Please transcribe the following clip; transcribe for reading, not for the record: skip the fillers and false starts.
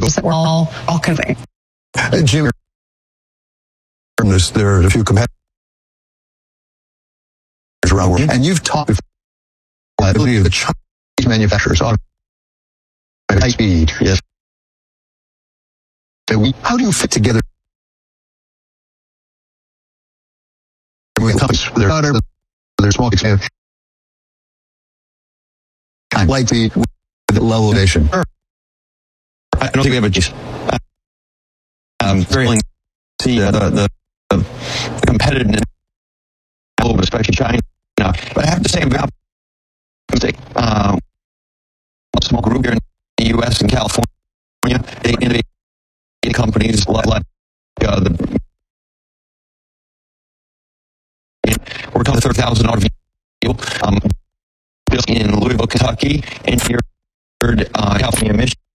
tools that we're all coding. Jim, there are a few competitors around the world, and you've talked before about the ability of the Chinese manufacturers on high speed. Yes. How do you fit together companies with their small extent, like the level of innovation? I don't think we have a very see the competitiveness, especially China. But I have to say, about a small group here in the U.S. and California, they innovate companies like the. We're talking $30,000 vehicle built in Louisville, Kentucky, engineered California, Michigan.